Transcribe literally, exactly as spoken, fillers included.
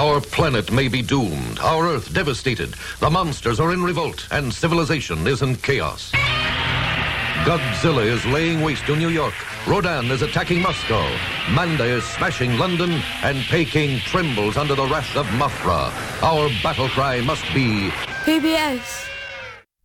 Our planet may be doomed, our Earth devastated. The monsters are in revolt, and civilization is in chaos. Godzilla is laying waste to New York. Rodan is attacking Moscow. Manda is smashing London, and Peking trembles under the wrath of Mothra. Our battle cry must be... P B S.